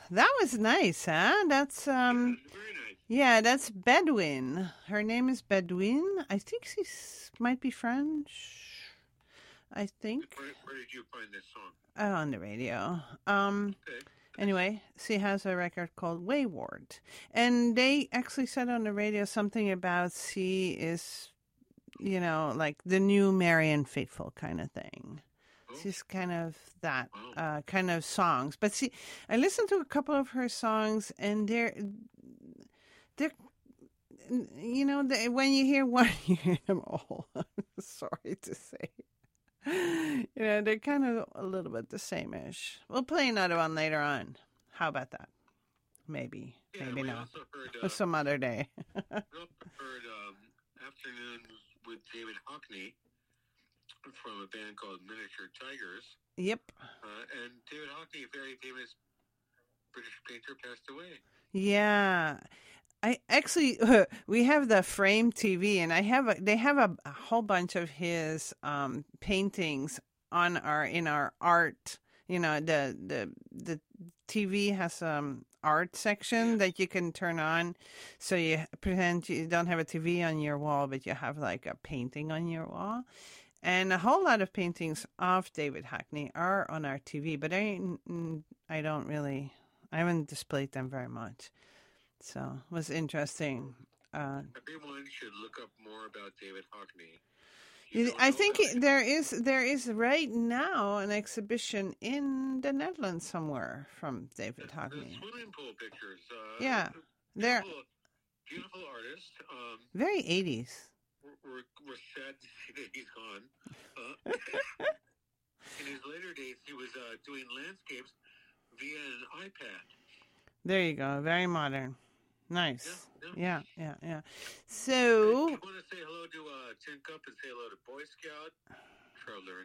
that was nice, huh? That's Very nice. yeah, that's Bedouin. Her name is Bedouin. I think she's might be French. I think Where did you find this song? on the radio. Okay. Anyway, she has a record called Wayward, and they actually said on the radio something about she is, like the new Marianne Faithfull kind of thing. Oh, She's kind of that wow. kind of songs. But see, I listened to a couple of her songs, and they're when you hear one, you hear them all. Sorry to say. They're kind of a little bit the same-ish. We'll play another one later on. How about that? Maybe. Yeah, Maybe we not. also heard, Or some other day. we also heard Afternoons with David Hockney from a band called Miniature Tigers. Yep. And David Hockney, a very famous British painter, passed away. Yeah. I actually we have the Frame TV, and they have a whole bunch of his paintings in our art. The TV has art section that you can turn on, so you pretend you don't have a TV on your wall, but you have like a painting on your wall. And a whole lot of paintings of David Hockney are on our TV, but I haven't displayed them very much. So it was interesting. Everyone should look up more about David Hockney. I think there is right now an exhibition in the Netherlands somewhere from David Hockney. The swimming pool pictures. Yeah, they're beautiful artist. Very 80s. We're sad to see that he's gone. In his later days, he was doing landscapes via an iPad. There you go. Very modern. Nice. Yeah. So. I want to say hello to Tin Cup and say hello to Boy Scout, Traveler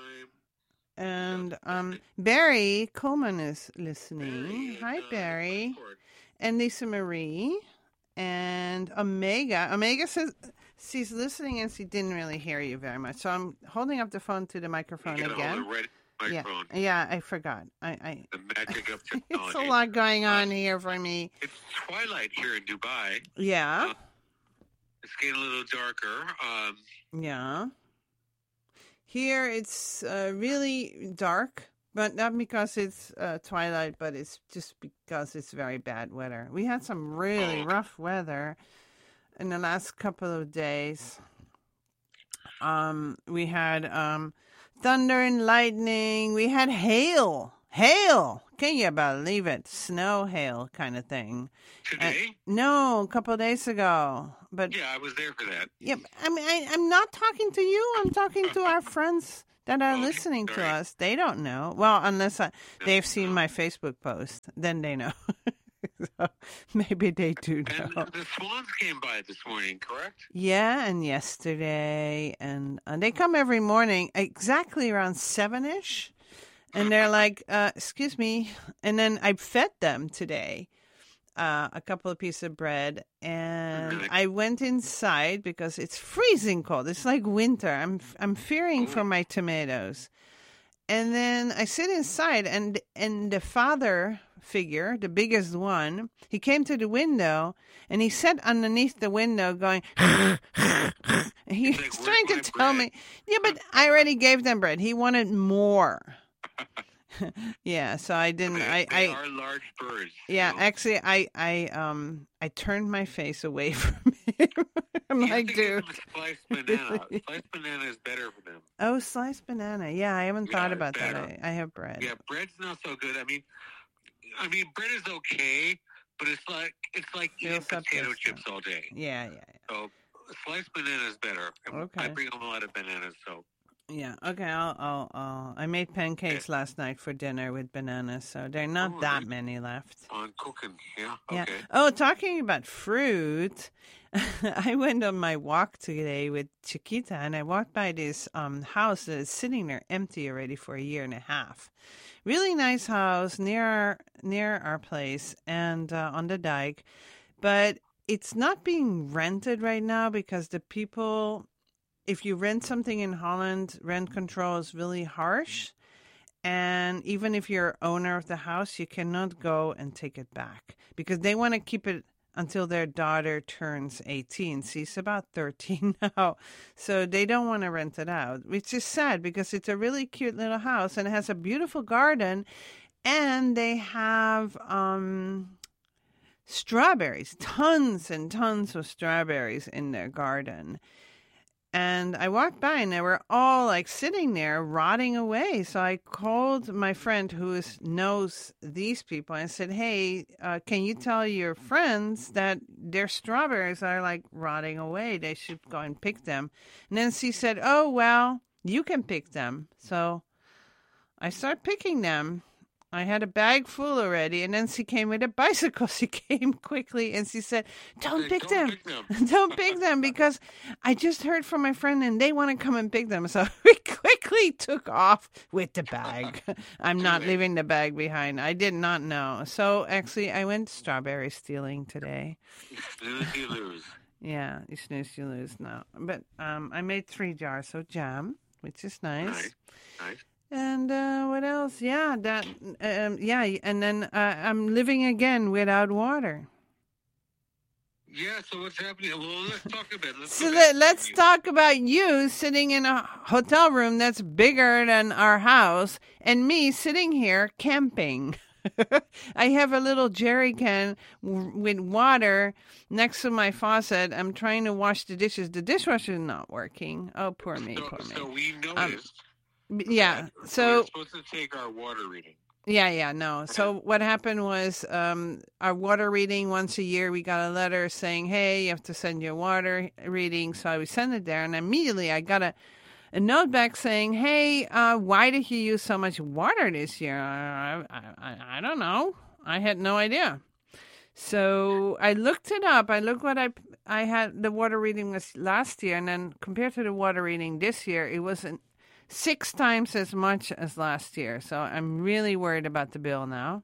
in Time. And Barry Coleman is listening. Hi, Barry. And Lisa Marie. And Omega. Omega says she's listening and she didn't really hear you very much. So I'm holding up the phone to the microphone again. Yeah, I forgot. The magic of technology. It's a lot going on here for me. It's twilight here in Dubai. Yeah. It's getting a little darker. Yeah. Here it's really dark, but not because it's twilight, but it's just because it's very bad weather. We had some really rough weather in the last couple of days. We had thunder and lightning. We had hail. Can you believe it? Snow, hail kind of thing. Today? No, a couple of days ago. But yeah, I was there for that. Yeah, I mean, I'm not talking to you. I'm talking to our friends that are listening to us. They don't know. Well, unless they've seen my Facebook post, then they know. So maybe they do know. And the swans came by this morning, correct? Yeah, and yesterday. And they come every morning, exactly around 7-ish. And they're like, excuse me. And then I fed them today a couple of pieces of bread. And I went inside because it's freezing cold. It's like winter. I'm fearing for my tomatoes. And then I sit inside, and the father figure, the biggest one, he came to the window, and he sat underneath the window going, he was trying to tell me, yeah, but I already gave them bread. He wanted more. Yeah, so I didn't. They are large birds. Yeah, actually, I turned my face away from him. I'm like, dude. Sliced banana. Sliced banana is better for them. Oh, sliced banana. Yeah, I haven't thought about that. I have bread. Yeah, bread's not so good. I mean, bread is okay, but it's like eating potato chips all day. Yeah. So sliced banana is better. Okay. I bring home a lot of bananas, so. Yeah. Okay. I made pancakes last night for dinner with bananas, so there are not that many left. On cooking, yeah. Yeah. Okay. Oh, talking about fruit, I went on my walk today with Chiquita, and I walked by this house that is sitting there empty already for a year and a half. Really nice house near our place and on the dike, but it's not being rented right now because the people. If you rent something in Holland, rent control is really harsh. And even if you're owner of the house, you cannot go and take it back because they want to keep it until their daughter turns 18. She's about 13 now. So they don't want to rent it out, which is sad because it's a really cute little house and it has a beautiful garden. And they have strawberries, tons and tons of strawberries in their garden. And I walked by and they were all like sitting there rotting away. So I called my friend who knows these people and said, hey, can you tell your friends that their strawberries are like rotting away? They should go and pick them. And then she said, oh, well, you can pick them. So I started picking them. I had a bag full already, and then she came with a bicycle. She came quickly, and she said, don't pick them. Don't pick them, because I just heard from my friend, and they want to come and pick them. So we quickly took off with the bag. I'm not leaving the bag behind. I did not know. So actually, I went strawberry stealing today. Snooze, you lose. Yeah, you snooze, you lose now. But I made 3 jars of jam, which is nice. Nice. And what else? Yeah, and then I'm living again without water. Yeah, so what's happening? Well, let's talk about it. So let's talk about you sitting in a hotel room that's bigger than our house and me sitting here camping. I have a little jerry can with water next to my faucet. I'm trying to wash the dishes. The dishwasher is not working. Oh, poor me. So we noticed. Yeah, so we're supposed to take our water reading. No. So what happened was our water reading once a year, we got a letter saying, hey, you have to send your water reading. So I would send it there, and immediately I got a note back saying, hey, why did you use so much water this year? I don't know. I had no idea. So I looked it up. I looked what I had. The water reading was last year, and then compared to the water reading this year, it wasn't 6 times as much as last year. So I'm really worried about the bill now.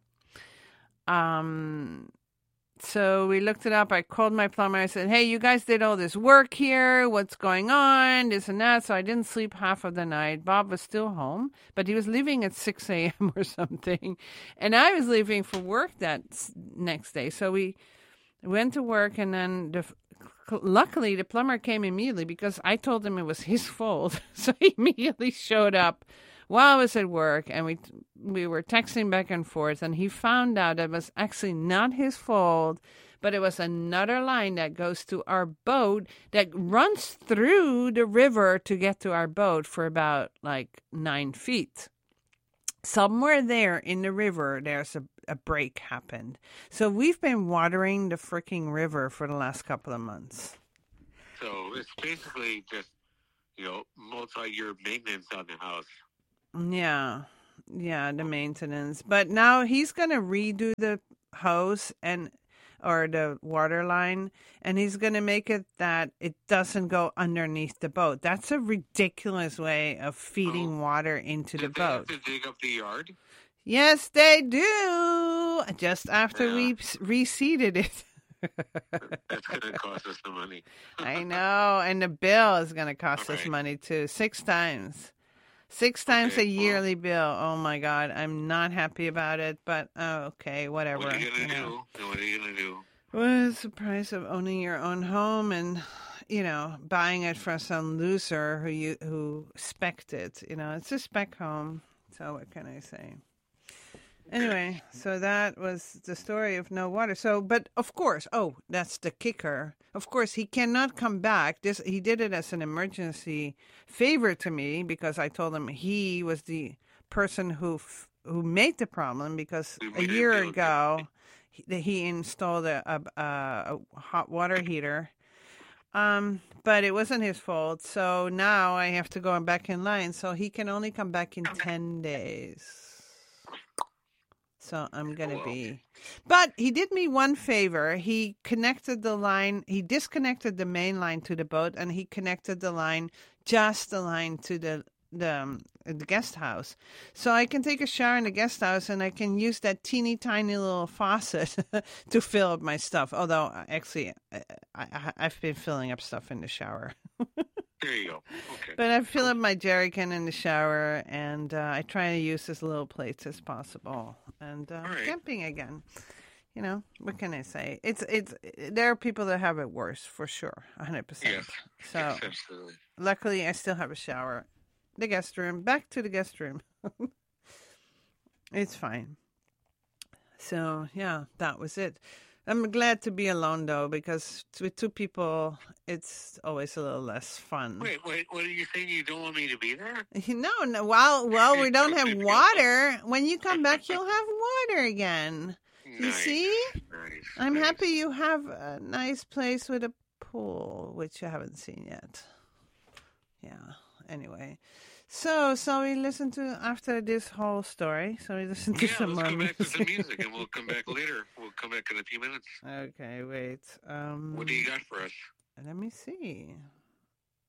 So we looked it up. I called my plumber. I said, hey, you guys did all this work here. What's going on? This and that. So I didn't sleep half of the night. Bob was still home, but he was leaving at 6 a.m. or something. And I was leaving for work that next day. So we went to work, and then luckily, the plumber came immediately because I told him it was his fault. So he immediately showed up while I was at work, and we were texting back and forth, and he found out it was actually not his fault, but it was another line that goes to our boat that runs through the river to get to our boat for about like 9 feet. Somewhere there in the river, there's a break happened. So we've been watering the freaking river for the last couple of months. So it's basically just, multi-year maintenance on the house. Yeah, the maintenance. But now he's going to redo the hose or the water line, and he's going to make it that it doesn't go underneath the boat. That's a ridiculous way of feeding water into the boat. They have to dig up the yard? Yes, they do. Just after we reseeded it. That's going to cost us some money. I know, and the bill is going to cost us money too. 6 times. 6 times a yearly bill. Oh my God, I'm not happy about it, but okay, whatever. What are you going to do? What are you going to do? Well, it's the price of owning your own home and, buying it from some loser who spec'd it. It's a spec home. So what can I say? Anyway, so that was the story of no water. So, but of course, that's the kicker. Of course, he cannot come back. He did it as an emergency favor to me because I told him he was the person who made the problem because a year ago he installed a hot water heater. But it wasn't his fault. So now I have to go back in line. So he can only come back in 10 days. So I'm going to be. But he did me one favor. He connected the line. He disconnected the main line to the boat, and he connected the line to the guest house. So I can take a shower in the guest house, and I can use that teeny tiny little faucet to fill up my stuff. Although, actually, I've been filling up stuff in the shower. There you go. Okay. But I fill up my jerry can in the shower, and I try to use as little plates as possible. And right. camping again. You know, what can I say? It's. There are people that have it worse, for sure, 100%. Yes. So, Yes, absolutely. luckily, I still have a shower. The guest room. Back to the guest room. It's fine. So, yeah, that was it. I'm glad to be alone, though, because with two people, it's always a little less fun. Wait, what are you saying? You don't want me to be there? No. Well, we don't have water. When you come back, you'll have water again. You see? Nice. I'm happy you have a nice place with a pool, which I haven't seen yet. Yeah, anyway. So we listen to, after this whole story, so we listen to some more let's go back to some music. music, and we'll come back later. We'll come back in a few minutes. Okay, wait. What do you got for us? Let me see.